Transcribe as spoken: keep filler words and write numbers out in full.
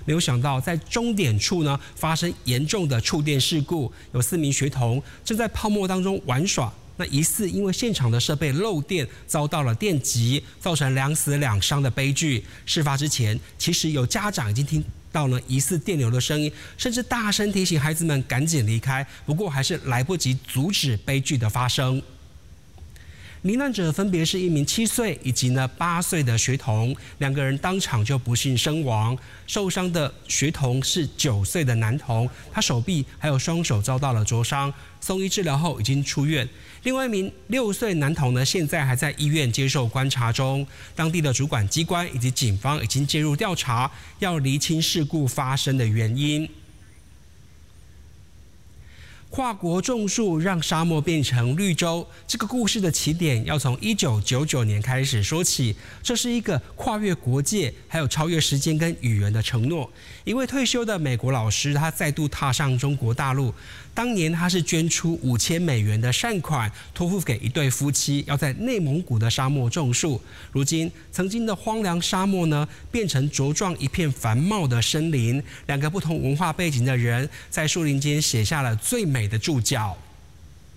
没有想到在终点处呢发生严重的触电事故，有四名学童正在泡沫当中玩耍。那疑似因为现场的设备漏电，遭到了电击，造成两死两伤的悲剧。事发之前，其实有家长已经听到了疑似电流的声音，甚至大声提醒孩子们赶紧离开，不过还是来不及阻止悲剧的发生。罹难者分别是一名七岁以及呢八岁的学童，两个人当场就不幸身亡。受伤的学童是九岁的男童，他手臂还有双手遭到了灼伤，送医治疗后已经出院。另外一名六岁男童呢，现在还在医院接受观察中。当地的主管机关以及警方已经介入调查，要厘清事故发生的原因。跨国种树让沙漠变成绿洲，这个故事的起点要从一九九九年开始说起。这是一个跨越国界，还有超越时间跟语言的承诺。一位退休的美国老师，他再度踏上中国大陆。当年他是捐出五千美元的善款，托付给一对夫妻，要在内蒙古的沙漠种树。如今，曾经的荒凉沙漠呢，变成茁壮一片繁茂的森林。两个不同文化背景的人，在树林间写下了最美的注脚。